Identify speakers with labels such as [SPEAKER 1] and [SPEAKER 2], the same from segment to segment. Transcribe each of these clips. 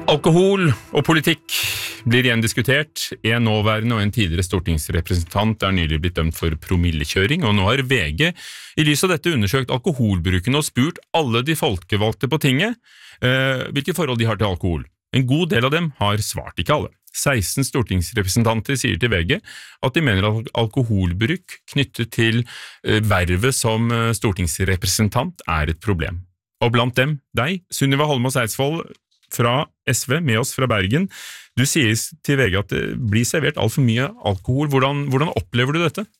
[SPEAKER 1] Alkohol og politikk blir igjen diskutert. En nåværende og en tidligere stortingsrepresentant nylig blitt dømt for promillekjøring, og nå har VG i lys av dette undersøkt alkoholbruken og spurt alle de folkevalgte på tinget hvilke forhold de har til alkohol. En god del av dem har svart, ikke alle. 16 stortingsrepresentanter sier til VG at de mener at alkoholbruk knyttet til vervet som stortingsrepresentant et problem. Og blant dem, deg, Sunniva Holmås Eidsvoll fra SV, med oss fra Bergen. Du sier til VG at det blir servert alt for mye alkohol. Hvordan opplever du dette?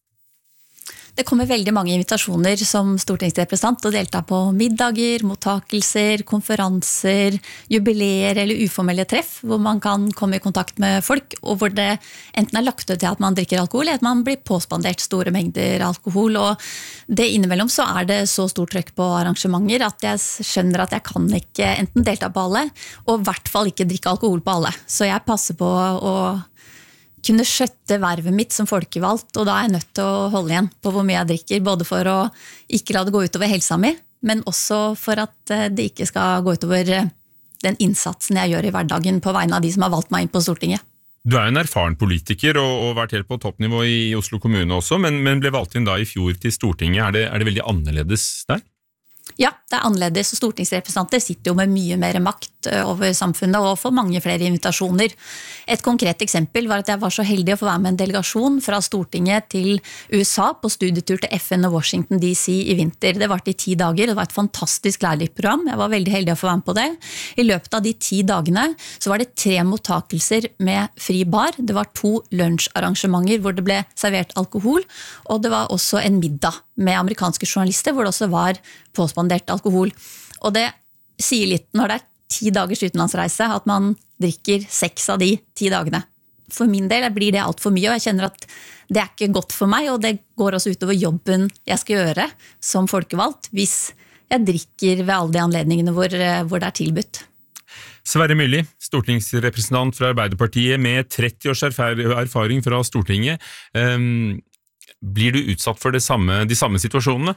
[SPEAKER 2] Det kommer veldig mange invitasjoner som stortingsrepresentant og delta på middager, mottakelser, konferanser, jubileer eller uformelle treff, hvor man kan komme i kontakt med folk, og hvor det enten lagt ut til at man drikker alkohol, eller at man blir påspandert store mengder alkohol. Og det innimellom så det så stort trykk på arrangementer at jeg skjønner at jeg kan ikke enten delta på alle, og i hvert fall ikke drikke alkohol på alle. Så jeg passer på å kunne skjøtte vervet mitt som folkevalgt, og da jeg nødt til å holde igjen på hvor mye jeg drikker, både for å ikke la det gå utover helsa mi, men også for at det ikke skal gå utover den innsatsen jeg gjør i hverdagen på vegne av de som har valgt meg inn på Stortinget.
[SPEAKER 1] Du en erfaren politiker og vært helt på toppnivå i Oslo kommune også, men ble valgt inn da i fjor til Stortinget. Det veldig annerledes der?
[SPEAKER 2] Ja, det annerledes. Stortingsrepresentanter sitter jo med mye mer makt over samfunnet og får mange flere invitasjoner. Et konkret eksempel var at jeg var så heldig å få være med en delegasjon fra Stortinget til USA på studietur til FN og Washington DC i vinter. Det varte i 10 dager, det var et fantastisk lærerikt program. Jeg var veldig heldig å få være med på det. I løpet av de 10 dagene så var det 3 mottakelser med fri bar. Det var 2 lunsjarrangementer hvor det ble servert alkohol, og det var også en middag med amerikanske journalister hvor det også var påspandert alkohol. Og det sier litt når det 10 dagers utenlandsreise at man drikker 6 av de 10 dagene. For min del blir det alt for mye, og jeg kjenner at det ikke godt for meg, og det går også utover jobben jeg skal gjøre som folkevalgt hvis jeg drikker ved alle de anledningene hvor det tilbudt.
[SPEAKER 1] Sverre Myrli, stortingsrepresentant fra Arbeiderpartiet med 30 års erfaring fra Stortinget. Blir du utsatt for de samme situasjonene?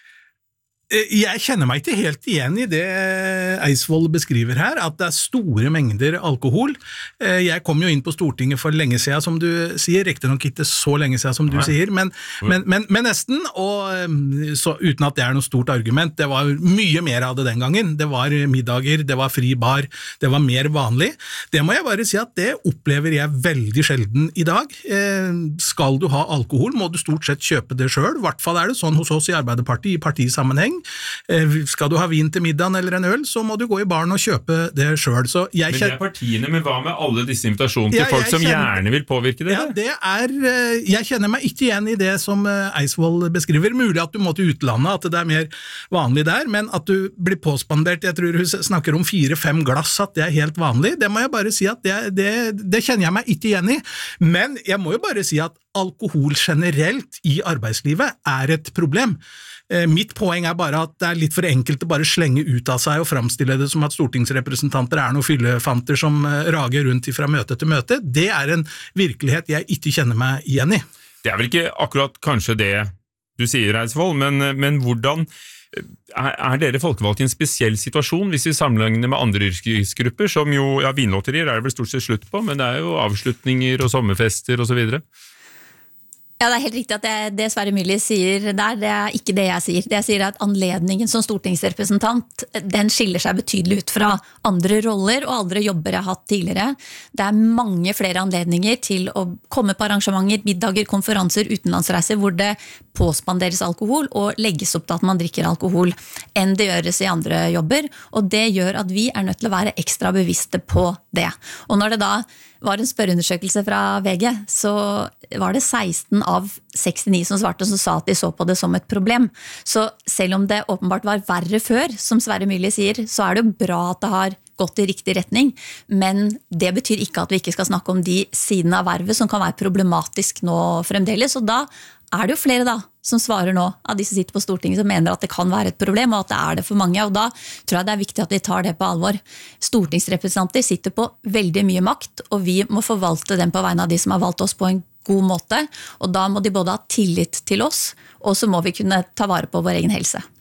[SPEAKER 3] Jeg kjenner meg ikke helt igjen i det Eidsvoll beskriver her, at det store mengder alkohol. Jeg kom jo inn på Stortinget for lenge siden, som du sier, riktig nok ikke så lenge siden som du sier, men nesten, og så, uten at det noe stort argument. Det var mye mer av det den gangen. Det var middager, det var fri bar, det var mer vanlig. Det må jeg bare si at det opplever jeg veldig sjelden i dag. Skal du ha alkohol, må du stort sett kjøpe det selv. I hvert fall det sånn hos oss i Arbeiderpartiet, i partisammenheng. Skal du ha vin til middagen eller en øl, så må du gå i baren og kjøpe det selv. Så
[SPEAKER 1] men det partiene, men hva med alle disse invitasjonene til folk som gjerne vil påvirke det?
[SPEAKER 3] Ja, jeg kjenner meg ikke igjen i det som Eidsvoll beskriver. Mulig at du må til utlandet, at det mer vanlig der, men at du blir påspandert, jeg tror hun snakker om 4-5 glass, at det helt vanlig. Det må jeg bare si at det kjenner jeg meg ikke igjen i. Men jeg må jo bare si at alkohol generelt i arbeidslivet et problem. Mitt poeng bare at det litt for enkelt å bare slenge ut av seg og framstille det som at stortingsrepresentanter noen fyllefanter som rager rundt fra møte til møte. Det en virkelighet jeg ikke kjenner meg igjen i.
[SPEAKER 1] Det vel ikke akkurat kanskje det du sier, Eidsvoll, men hvordan dere folkevalgt i en spesiell situasjon hvis vi sammenligner med andre yrkesgrupper, som jo, vinlotterier det vel stort sett slutt på, men det jo avslutninger og sommerfester og så videre?
[SPEAKER 2] Ja, det helt riktig at det Sverre Myrli sier der, det ikke det jeg sier. Det jeg sier at anledningen som stortingsrepresentant, den skiller seg betydelig ut fra andre roller og andre jobber jeg har hatt tidligere. Det mange flere anledninger til å komme på arrangementer, middager, konferanser, utenlandsreiser, hvor det påspanderes alkohol og legges opp til at man drikker alkohol, enn det gjøres i andre jobber. Og det gjør at vi nødt til å være ekstra bevisste på det. Og når det da var en spørreundersøkelse fra VG, så var det 16 av 69 som svarte som sa at de så på det som et problem. Så selv om det åpenbart var verre før, som Sverre Myrli sier, så det jo bra at det har gått i riktig retning, men det betyr ikke at vi ikke skal snakke om de sidene av vervet som kan være problematisk nå fremdeles, og da det jo flere da som svarer nå av de som sitter på Stortinget som mener at det kan være et problem, og at det det for mange, og da tror jeg det viktig at vi tar det på alvor. Stortingsrepresentanter sitter på veldig mye makt, og vi må forvalte dem på vegne av de som har valgt oss på en god måte, og da må de både ha tillit til oss, og så må vi kunne ta vare på vår egen helse.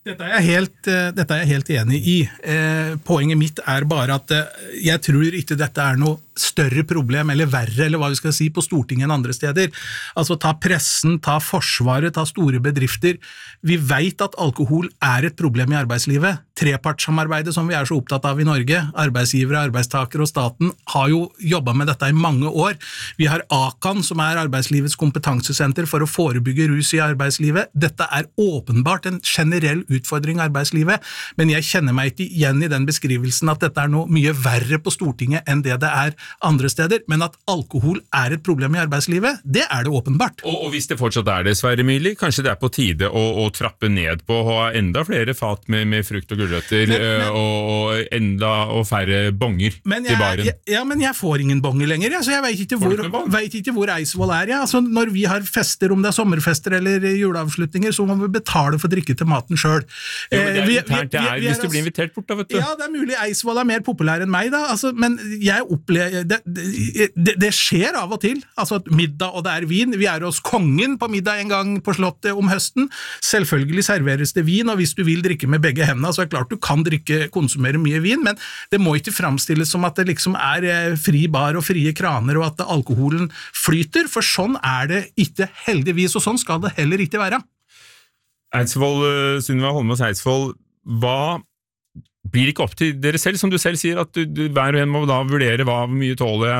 [SPEAKER 3] Dette er jeg helt enig i. Poenget mitt er bare at jeg tror ikke dette er noe større problem, eller verre, eller hva vi skal si, på Stortinget enn andre steder. Altså ta pressen, ta forsvaret, ta store bedrifter. Vi vet at alkohol er et problem i arbeidslivet. Trepartssamarbeidet som vi er så opptatt av i Norge, arbeidsgivere, arbeidstakere og staten, har jo jobbet med dette i mange år. Vi har AKAN, som er arbeidslivets kompetansesenter for å forebygge rus i arbeidslivet. Dette er åpenbart en generell utfordring i arbeidslivet, men jeg kjenner meg ikke igjen i den beskrivelsen at dette er noe mye verre på Stortinget enn det er andre steder, men at alkohol er et problem i arbeidslivet, det er det åpenbart.
[SPEAKER 1] Og hvis det fortsatt er det, Sverre Myrli, kanskje det er på tide å trappe ned på å ha enda flere fat med frukt og gulrøtter og enda færre bonger til baren.
[SPEAKER 3] Men jeg får ingen bonger lenger, så jeg vet ikke hvor Eidsvoll er. Altså, når vi har fester, om det er sommerfester eller juleavslutninger, så må vi betale for drikke til maten selv.
[SPEAKER 1] Hvis du blir invitert bort da, vet du.
[SPEAKER 3] Ja, det er mulig Eidsvoll er mer populær enn meg da, altså, men jeg opplever det skjer av og til, altså middag og det er vin. Vi er hos kongen på middag en gang på slottet om høsten. Selvfølgelig serveres det vin, og hvis du vil drikke med begge hendene, så er det klart du kan konsumere mye vin, men det må ikke framstilles som at det liksom er fri bar og frie kraner, og at alkoholen flyter, for sånn er det ikke heldigvis, og sånn skal det heller ikke være.
[SPEAKER 1] Eidsvoll, Sunniva Holmås Eidsvoll, hva blir det ikke opp til dere selv, som du selv sier, at hver og en må da vurdere hvor mye tåler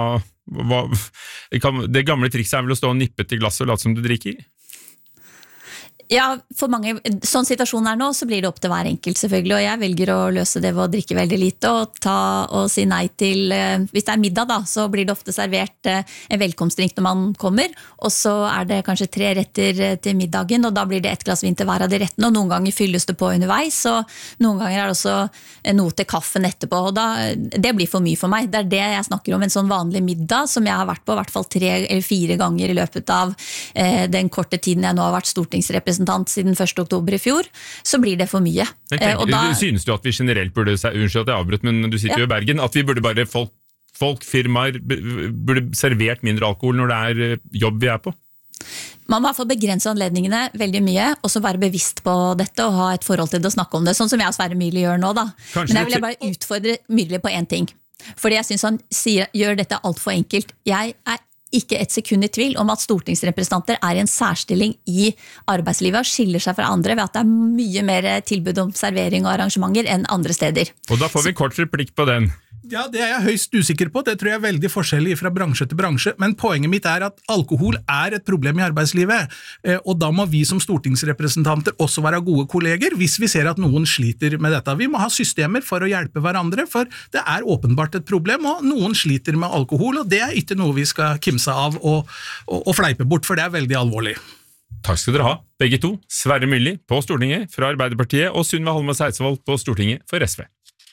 [SPEAKER 1] jeg, det gamle trikset er vel å stå og nippe til glass og late som du drikker?
[SPEAKER 2] Ja, for mange, sånn situasjonen er nå, så blir det opp til hver enkelt selvfølgelig, og jeg velger å løse det ved å drikke veldig lite og si nei til, hvis det er middag da, så blir det ofte servert en velkomstdrink når man kommer, og så er det kanskje 3 retter til middagen, og da blir det 1 glass vin til hver av de rettene, og noen ganger fylles det på underveis, og noen ganger er det også noe til kaffen etterpå, og det blir for mye for meg. Det er det jeg snakker om, en sånn vanlig middag, som jeg har vært på i hvert fall 3 eller 4 ganger i løpet av den korte tiden jeg nå har vært stortingsrepresentant siden 1. oktober i fjor, så blir det for mye.
[SPEAKER 1] Synes du at vi generelt burde, unnskyld at jeg avbrøt, men du sitter jo i Bergen, at vi burde bare firmaer burde servert mindre alkohol når det er jobb vi er på?
[SPEAKER 2] Man må i hvert fall begrense anledningene veldig mye, og så være bevisst på dette og ha et forhold til det å snakke om det, sånn som jeg og Sverre Myrli gjør nå da. Men jeg vil bare utfordre Myrli på en ting, fordi jeg synes han gjør dette alt for enkelt. Jeg er ikke et sekund i tvil om at stortingsrepresentanter er i en særstilling i arbeidslivet og skiller seg fra andre ved at det er mye mer tilbud om servering og arrangementer enn andre steder.
[SPEAKER 1] Og da får vi kort replikk på den.
[SPEAKER 3] Ja, det er jeg høyst usikker på. Det tror jeg er veldig forskjellig fra bransje til bransje, men poenget mitt er at alkohol er et problem i arbeidslivet, og da må vi som stortingsrepresentanter også være gode kolleger hvis vi ser at noen sliter med dette. Vi må ha systemer for å hjelpe hverandre, for det er åpenbart et problem, og noen sliter med alkohol, og det er ikke noe vi skal kimse av og fleipe bort, for det er veldig alvorlig.
[SPEAKER 1] Takk skal dere ha, begge to. Sverre Myrli på Stortinget fra Arbeiderpartiet, og Sunniva Holmås Eidsvoll på Stortinget for SV.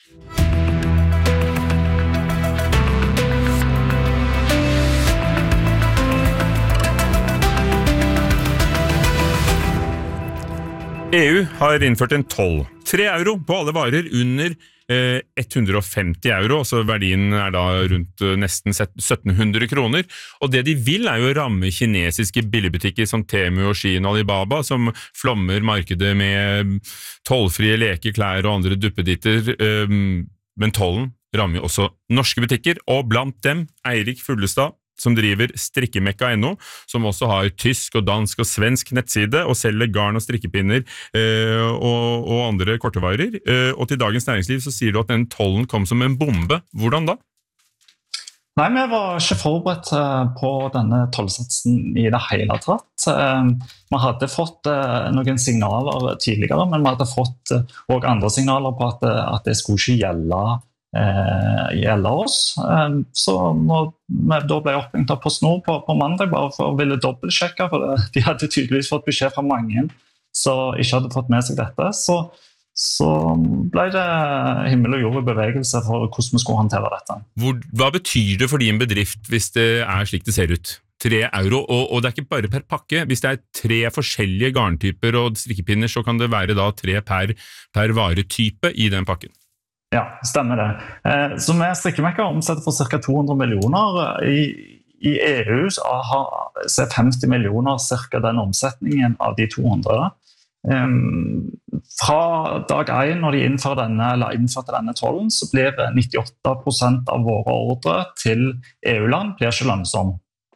[SPEAKER 1] EU har innført en toll. 3 euro på alle varer under 150 euro, så verdien er da rundt nesten 1700 kroner. Og det de vil er jo å ramme kinesiske billigbutikker som Temu og Shein og Alibaba, som flommer markedet med tollfrie leker, klær og andre duppeditter. Men tollen rammer jo også norske butikker, og blant dem Eirik Fuglestad, som driver strikkemekka.no, som også har tysk og dansk og svensk nettside, og selger garn og strikkepinner og andre kortevarer. Og til Dagens Næringsliv så sier du at den tollen kom som en bombe. Hvordan da?
[SPEAKER 4] Nei, vi var ikke forberedt på denne tollsatsen i det hele tatt. Vi hadde fått noen signaler tidligere, men vi hadde fått også andre signaler på at det skulle ikke gjelde oss. Så når vi da ble oppringt av PostNord på mandag bare for å ville dobbeltsjekke, for de hadde tydeligvis fått beskjed fra mange som ikke hadde fått med seg dette, så ble det himmel og jord i bevegelse for hvordan vi skulle håndtere dette.
[SPEAKER 1] Hva betyr det for din bedrift hvis det er slik det ser ut? 3 euro, og det er ikke bare per pakke. Hvis det er 3 forskjellige garntyper og strikkepinner, så kan det være da 3 per varetype i den pakken.
[SPEAKER 4] Ja, stemmer det. Så vi strikkemekka omsetter for ca. 200 millioner. I EU så er 50 millioner cirka den omsetningen av de 200. Fra dag 1 når de innførte denne tollen, så blir 98% av våre ordre til EU-land blir ikke lønnsom.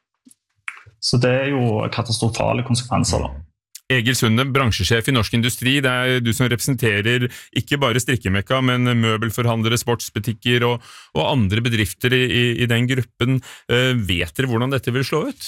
[SPEAKER 4] Så det jo katastrofale konsekvenser da.
[SPEAKER 1] Egil Sunde, bransjesjef i Norsk Industri, det du som representerer ikke bare strikkemekka, men møbelforhandlere, sportsbutikker og andre bedrifter i den gruppen. Vet dere hvordan dette vil slå ut?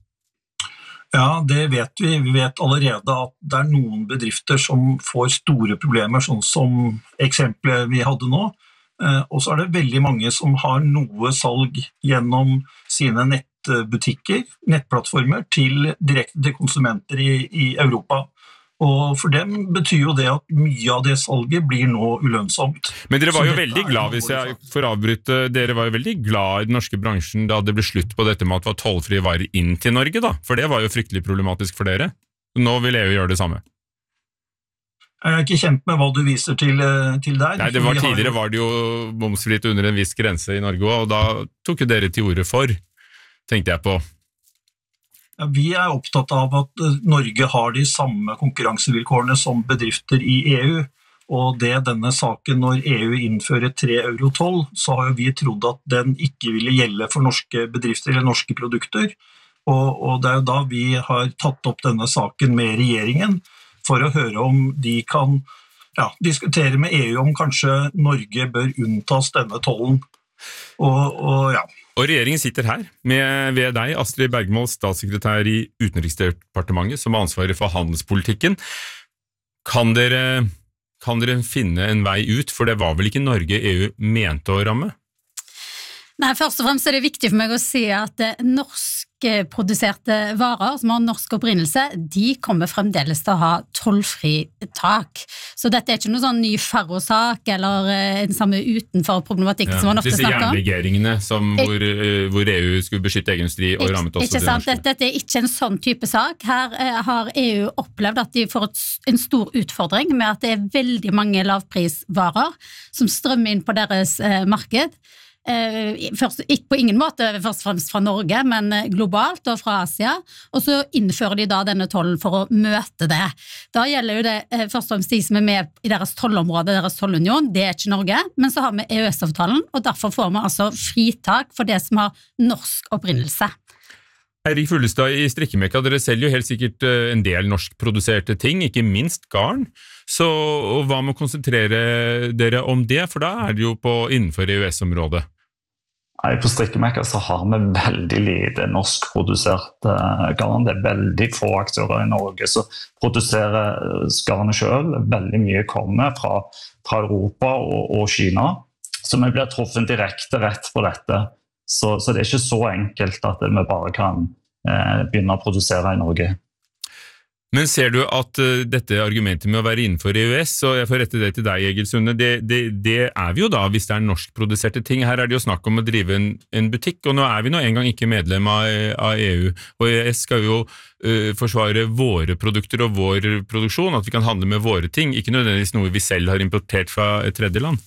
[SPEAKER 5] Ja, det vet vi. Vi vet allerede at det noen bedrifter som får store problemer, sånn som eksempelet vi hadde nå. Og så det veldig mange som har noe salg gjennom sine nettbutikker, nettplattformer, direkte til konsumenter i Europa. Og for dem betyr jo det at mye av det salget blir nå ulønnsomt.
[SPEAKER 1] Men dere var jo veldig glad, hvis jeg får avbryte, dere var jo veldig glad i den norske bransjen da det ble slutt på dette med at det var tollfrie varer inn til Norge da, for det var jo fryktelig problematisk for dere. Nå vil EU gjøre det samme.
[SPEAKER 5] Jeg ikke kjent med hva du viser til der.
[SPEAKER 1] Nei, tidligere var det jo momsfritt under en viss grense i Norge, og da tok jo dere til ordet for, tenkte jeg på.
[SPEAKER 5] Ja, vi opptatt av at Norge har de samme konkurransevilkårene som bedrifter i EU, og denne saken når EU innfører 3 euro toll, så har jo vi trodd at den ikke ville gjelde for norske bedrifter eller norske produkter, og det jo da vi har tatt opp denne saken med regjeringen, for å høre om de kan diskutere med EU om kanskje Norge bør unntas denne tollen. Og
[SPEAKER 1] regjeringen sitter her ved deg, Astrid Bergmål, statssekretær i Utenriksdepartementet, som har ansvaret for handelspolitikken. Kan dere finne en vei ut, for det var vel ikke Norge EU mente å ramme?
[SPEAKER 6] Nei, først og fremst det viktig for meg å si at norskproduserte varer som har norsk opprinnelse, de kommer fremdeles til å ha tollfri tak. Så dette ikke noe sånn ny ferrosak eller en samme utenfor problematikk som man ofte snakker om.
[SPEAKER 1] Disse jernlegeringene hvor EU skulle beskytte egen industri og rammet også
[SPEAKER 6] ikke sant, dette ikke en sånn type sak. Her har EU opplevd at de får en stor utfordring med at det veldig mange lavprisvarer som strømmer inn på deres marked. Ikke på ingen måte først og fremst fra Norge, men globalt og fra Asia, og så innfører de da denne tollen for å møte det. Da gjelder jo det først og fremst de som med i deres tollområde, deres tollunion, det ikke Norge, men så har vi EØS-avtalen, og derfor får vi altså fritak for det som har norsk opprinnelse.
[SPEAKER 1] Eirik Fuglestad i Strikkemekka, dere selger jo helt sikkert en del norskproduserte ting, ikke minst garn. Så hva med å konsentrere dere om det, for da det jo innenfor EØS-området?
[SPEAKER 4] På Strikkemekka så har vi veldig lite norskprodusert garn. Det veldig få aktører i Norge som produserer garnet selv. Veldig mye kommer fra Europa og Kina, så vi blir truffet direkte rett på dette. Så det ikke så enkelt at vi bare kan begynne å produsere i Norge.
[SPEAKER 1] Men ser du at dette argumentet med å være innenfor EØS, og jeg får rette det til deg, Egil Sunde, det vi jo da, hvis det norskproduserte ting. Her det jo snakk om å drive en butikk, og nå vi nå en gang ikke medlem av EU, og EØS skal jo forsvare våre produkter og vår produksjon, at vi kan handle med våre ting, ikke nødvendigvis noe vi selv har importert fra et tredje land.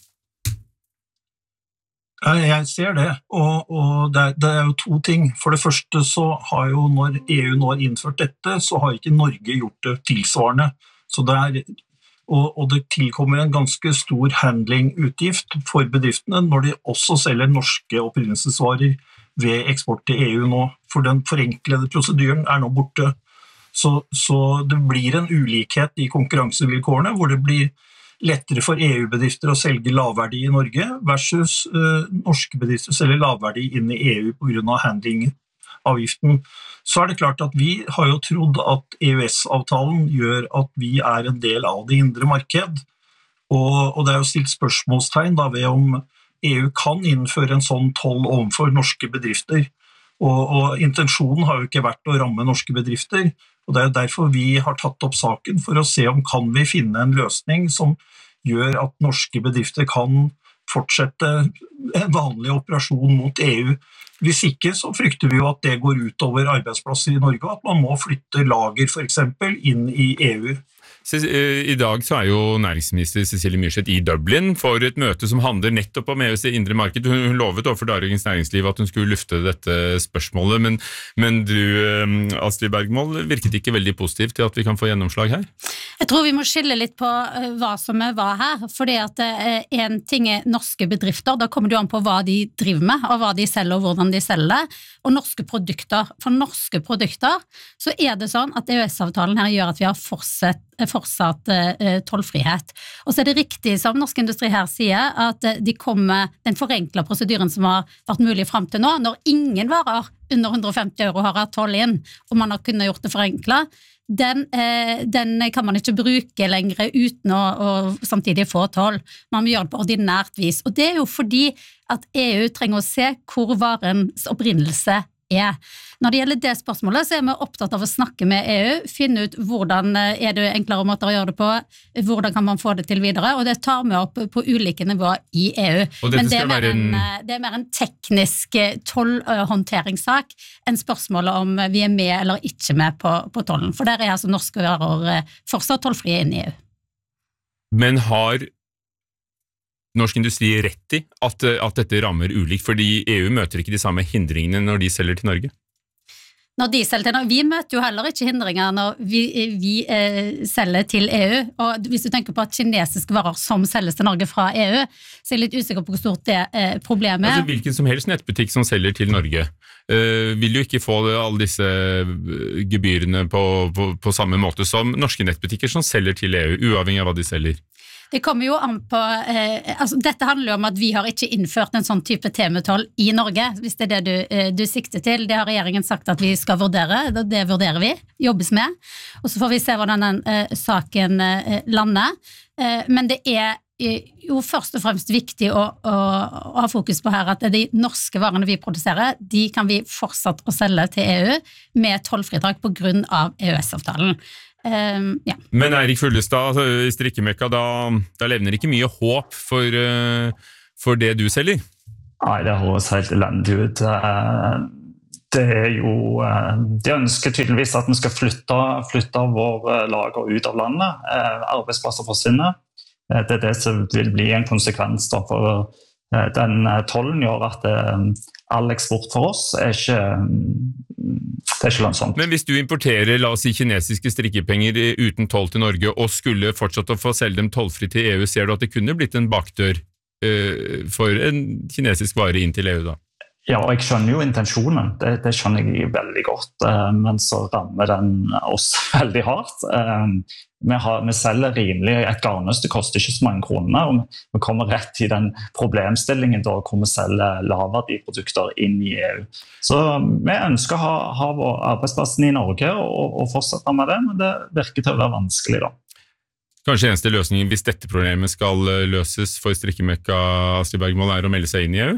[SPEAKER 5] Jeg ser det, og det jo to ting. For det første så har jo når EU nå har innført dette, så har ikke Norge gjort det tilsvarende. Så og det tilkommer en ganske stor handlingutgift for bedriftene når de også selger norske opprinnelsesvarer ved eksport til EU nå. For den forenklede prosedyren nå borte. Så det blir en ulikhet i konkurransevilkårene, hvor det blir lettere for EU-bedrifter å selge lavverdi i Norge versus norske bedrifter selger lavverdi inn i EU på grunn av handlingavgiften. Så det klart at vi har jo trodd at EØS-avtalen gjør at vi en del av det indre marked, og det jo stilt spørsmålstegn da ved om EU kan innføre en sånn toll overfor norske bedrifter. Og intensjonen har jo ikke vært å ramme norske bedrifter, og det jo derfor vi har tatt opp saken for å se om kan vi finne en løsning som gjør at norske bedrifter kan fortsette en vanlig operasjon mot EU. Hvis ikke så frykter vi jo at det går ut over arbeidsplasser i Norge, og at man må flytte lager for eksempel inn i EU.
[SPEAKER 1] I dag så jo næringsminister Cecilie Myrseth i Dublin for et møte som handler nettopp om EUs indre marked. Hun lovet overfor Dagens Næringsliv at hun skulle lufte dette spørsmålet, men du, Astrid Bergmål, virket ikke veldig positiv til at vi kan få gjennomslag her?
[SPEAKER 6] Jeg tror vi må skille litt på hva som hva her, fordi at en ting norske bedrifter, da kommer det jo an på hva de driver med, og hva de selger og hvordan de selger det, og norske produkter. For norske produkter så det sånn at EØS-avtalen her gjør at vi har fortsatt tollfrihet. Og så det riktig som Norsk Industri her sier, at de kommer den forenklet prosedyren som har vært mulig frem til nå, når ingen varer under 150 euro har hatt toll inn, og man har kunnet gjort det forenklet, den kan man ikke bruke lenger uten å samtidig få toll. Man må gjøre det på ordinært vis. Og det jo fordi at EU trenger å se hvor varens opprinnelse Når det gjelder det spørsmålet, så vi opptatt av å snakke med EU, finne ut hvordan det enklere måter å gjøre det på, hvordan kan man få det til videre, og det tar vi opp på ulike nivåer i EU. Men det mer en teknisk tollhåndteringssak enn spørsmålet om vi med eller ikke med på tollen, for der altså norske varer fortsatt tollfrie inn i EU.
[SPEAKER 1] Men har Norsk Industri rett i at dette rammer ulikt, fordi EU møter ikke de samme hindringene når de selger til Norge?
[SPEAKER 6] Når de selger til Norge, vi møter jo heller ikke hindringer når vi selger til EU, og hvis du tenker på at kinesiske varer som selges til Norge fra EU, så jeg litt usikker på hvor stort det problemet
[SPEAKER 1] Altså hvilken som helst nettbutikk som selger til Norge, vil jo ikke få alle disse gebyrene på samme måte som norske nettbutikker som selger til EU, uavhengig av hva de selger.
[SPEAKER 6] Det kommer jo an på, dette handler jo om at vi har ikke innført en sånn type tematoll i Norge, hvis det det du sikter til. Det har regjeringen sagt at vi skal vurdere, det vurderer vi, jobbes med, og så får vi se hvordan den saken lander. Men det jo først og fremst viktig å ha fokus på her at de norske varene vi produserer, de kan vi fortsatt å selge til EU med tollfritak på grunn av EØS-avtalen. Ja.
[SPEAKER 1] Men Eirik Fullestad, i Strikkemekka, da levner ikke mye håp for det du selger?
[SPEAKER 4] Nei, det høres helt elendig ut. Det jo, de ønsker tydeligvis at vi skal flytte vår lager ut av landet. Arbeidsplasser forsvinner. Det det som vil bli en konsekvens da, for den tollen gjør at all eksport for oss det ikke lønnsomt.
[SPEAKER 1] Men hvis du importerer, la oss si, kinesiske strikkepenger uten toll til Norge, og skulle fortsatt å få selge dem tollfri til EU, ser du at det kunne blitt en bakdør for en kinesisk vare inn til EU da?
[SPEAKER 4] Ja, jeg skjønner jo intensjonen, det skjønner jeg veldig godt, men så rammer den oss veldig hardt. Vi selger rimelig, et garnnøste koster ikke så mange kroner, og vi kommer rett i den problemstillingen da, hvor vi selger lavverdiprodukter inn i EU. Så vi ønsker å ha arbeidsplassen i Norge og fortsette med det, men det virker til å være vanskelig da.
[SPEAKER 1] Kanskje eneste løsningen hvis dette problemet skal løses for Strikkemekka, Astrid Bergmål, å melde seg inn i EU?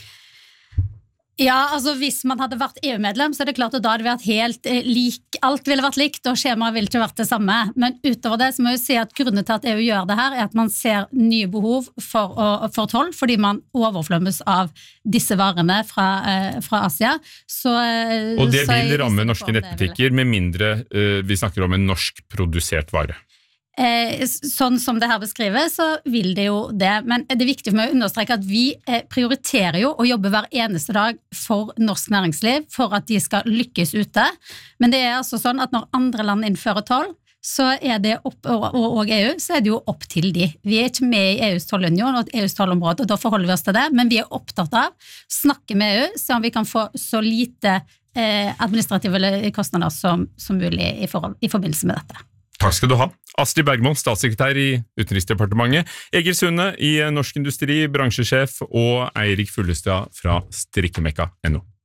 [SPEAKER 6] Ja, altså hvis man hadde vært EU-medlem, så det klart at da hadde vi vært helt alt ville vært likt, og skjemaet ville ikke vært det samme. Men utover det så må jeg si at grunnen til at EU gjør det her, at man ser nye behov for toll, fordi man overflømmes av disse varene fra Asia.
[SPEAKER 1] Og det vil ramme norske nettbutikker, med mindre vi snakker om en norsk produsert vare.
[SPEAKER 6] Sånn som det her beskrives, så vil det jo det, men det er viktig for meg å understreke at vi prioriterer jo å jobbe hver eneste dag for norsk næringsliv, for at de skal lykkes ute, men det altså sånn at når andre land innfører toll, så det og EU, så det jo opp til de. Vi ikke med i EUs tollunion og EUs tollområde, og da forholder vi oss til det, men vi opptatt av å snakke med EU, så vi kan få så lite administrative kostnader som mulig i forbindelse med dette.
[SPEAKER 1] Takk skal du ha. Astrid Bergmål, statssekretær i Utenriksdepartementet, Egil Sunde i Norsk Industri, bransjesjef, og Eirik Fullestad fra Strikkemekka.no.